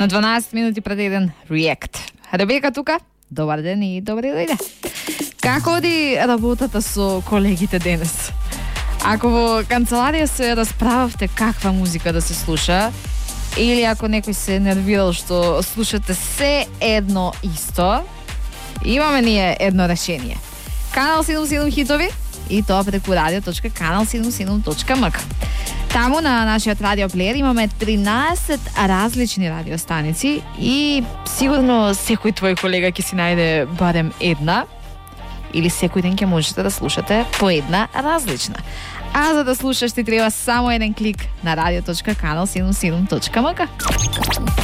На 12 минути пред еден React. Ребека тука. Добар ден и добри дојде. Како оди работата со колегите денес? Ако во канцеларија се расправавте каква музика да се слуша, или ако некој се нервирал што слушате се едно исто, имаме ние едно решение. Канал 77 хитови и тоа преку radio.kanal77.mk. Таму на нашиот радиоплеер имаме 13 различни радиостаници и сигурно секој твој колега ќе си најде барем една или секој ден ќе можете да слушате по една различна. А за да слушаш ти треба само еден клик на radio.kanal77.mk.